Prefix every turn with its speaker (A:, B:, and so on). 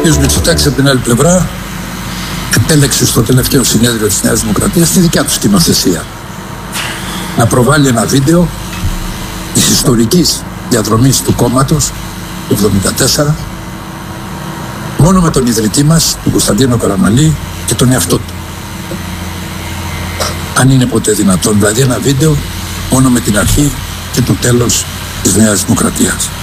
A: κ. Μητσοτάκης από την άλλη πλευρά επέλεξε στο τελευταίο συνέδριο της Νέας Δημοκρατίας τη δικιά του σκηνοθεσία. Να προβάλλει ένα βίντεο της ιστορικής διαδρομής του κόμματος του 1974 μόνο με τον ιδρυτή μας, τον Κωνσταντίνο Καραμανλή και τον εαυτό του. Αν είναι ποτέ δυνατόν, δηλαδή ένα βίντεο μόνο με την αρχή και το τέλος της Νέας Δημοκρατίας.